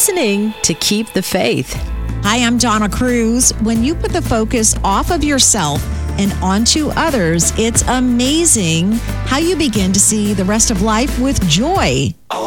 listening to Keep the Faith. Hi, I'm Donna Cruz. When you put the focus off of yourself and onto others, it's amazing how you begin to see the rest of life with joy.